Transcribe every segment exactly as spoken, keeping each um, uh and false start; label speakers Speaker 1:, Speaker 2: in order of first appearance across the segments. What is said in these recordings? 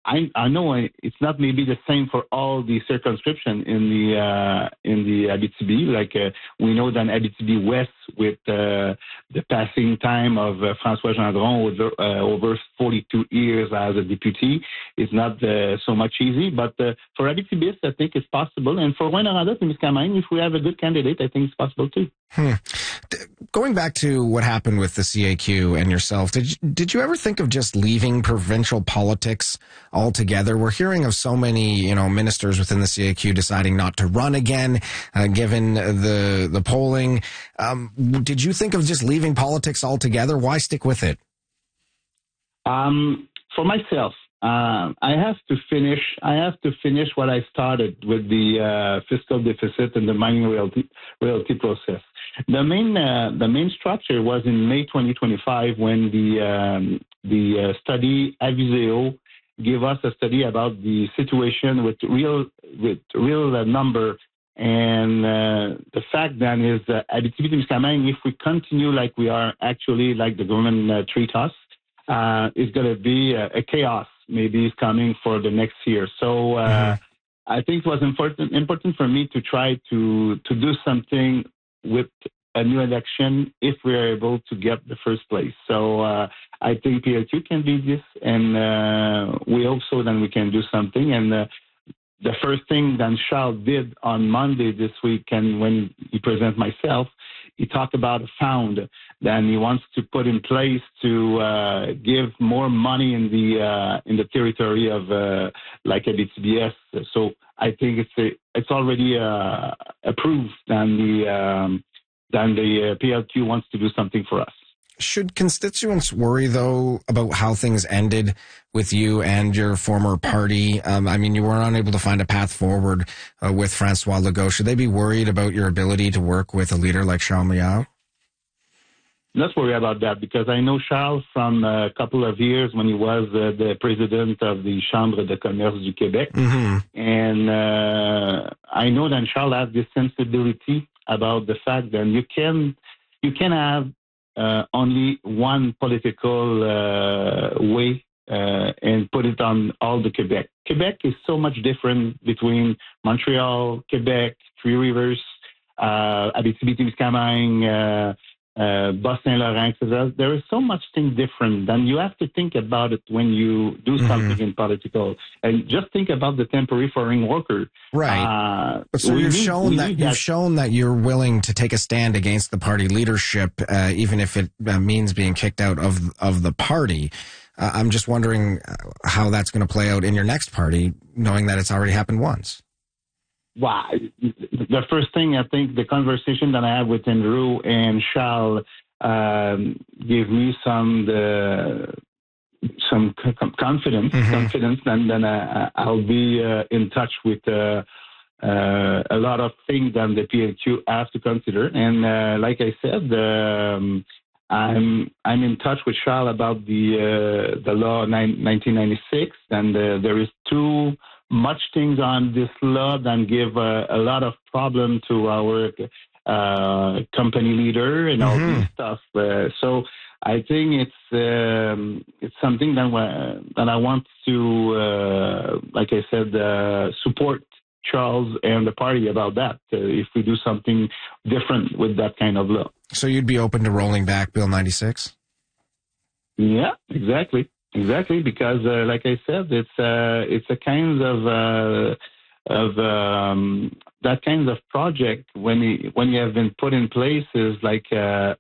Speaker 1: I I know it's not maybe the same for all the circumscription in the uh, in the Abitibi. Like uh, we know that Abitibi West, with uh, the passing time of uh, François Gendron over, uh, over forty-two years as a deputy, is not uh, so much easy. But uh, for Abitibi, I think it's possible. And for Rouyn-Noranda-Témiscamingue, if we have a good candidate, I think it's possible too.
Speaker 2: Hmm. Going back to what happened with the C A Q and yourself, did you, did you ever think of just leaving provincial politics altogether? We're hearing of so many, you know, ministers within the C A Q deciding not to run again, uh, given the the polling. Um, did you think of just leaving politics altogether? Why stick with it?
Speaker 1: Um, for myself, uh, I have to finish. I have to finish what I started with the uh, fiscal deficit and the mining royalty royalty process. The main uh, the main structure was in May twenty twenty-five when the um, the uh, study Aviseo gave us a study about the situation with real with real uh, number, and uh, the fact then is that Abitibi-Témiscamingue, if we continue like we are actually, like the government uh, treat us, uh, is going to be a, a chaos. Maybe is coming for the next year. So uh, mm-hmm. I think it was important important for me to try to to do something with a new election if we are able to get the first place. So uh, I think P L Q can be this, and uh, we hope so then we can do something. And uh, the first thing that Charles did on Monday this week, and when he presented myself, he talked about a fund that he wants to put in place to uh, give more money in the uh, in the territory of uh, like Abitibi. So I think it's a, it's already uh, approved, and the um, then the uh, P L Q wants to do something for us.
Speaker 2: Should constituents worry, though, about how things ended with you and your former party? Um, I mean, you were unable to find a path forward uh, with François Legault. Should they be worried about your ability to work with a leader like Charles Miao?
Speaker 1: Not worry about that, because I know Charles from a couple of years when he was uh, the president of the Chambre de commerce du Québec. Mm-hmm. And uh, I know that Charles has this sensibility about the fact that you can, you can have Uh, only one political uh, way uh, and put it on all the Quebec. Quebec is so much different between Montreal, Quebec, Three Rivers, uh, Abitibi-Témiscamingue, uh, uh, Bas-Saint-Laurent. There is so much thing different, and you have to think about it when you do something mm-hmm. in political. And just think about the temporary foreign worker.
Speaker 2: Right. Uh, so you've need, shown that you've that. shown that you're willing to take a stand against the party leadership, uh, even if it uh, means being kicked out of of the party. Uh, I'm just wondering how that's going to play out in your next party, knowing that it's already happened once.
Speaker 1: Wow. The first thing, I think the conversation that I had with Andrew and Charles um, gave me some the, some confidence, mm-hmm. confidence, and then uh, I'll be uh, in touch with uh, uh, a lot of things that the P L Q has to consider. And uh, like I said, um, I'm I'm in touch with Charles about the uh, the law nineteen ninety-six, and uh, there is two much things on this law that give uh, a lot of problem to our uh, company leader and all mm-hmm. this stuff. Uh, so I think it's um, it's something that uh, that I want to, uh, like I said, uh, support Charles and the party about that. Uh, if we do something different with that kind of law.
Speaker 2: So you'd be open to rolling back Bill ninety-six?
Speaker 1: Yeah, exactly. Exactly, because uh, like I said, it's uh, it's a kind of uh, of um, that kind of project when you, when you have been put in place is like uh,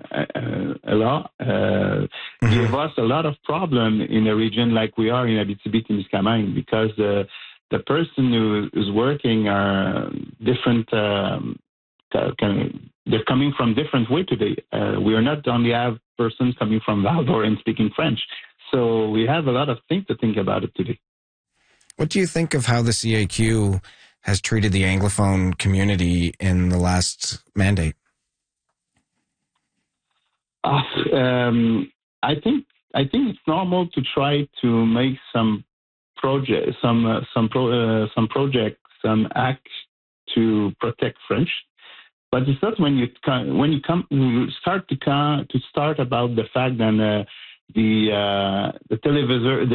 Speaker 1: a, a law uh, mm-hmm. give us a lot of problem in a region like we are in Abitibi-Témiscamingue, because uh, the person who is working are different. Um, kind of, they're coming from different way today. Uh, we are not only have persons coming from Val-d'Or and speaking French. So we have a lot of things to think about it today.
Speaker 2: What do you think of how the C A Q has treated the Anglophone community in the last mandate?
Speaker 1: Uh, um, I think I think it's normal to try to make some project, some uh, some pro, uh, some project, some act to protect French. But it's not when you when you come you start to come, to start about the fact that. Uh, the uh, the televisor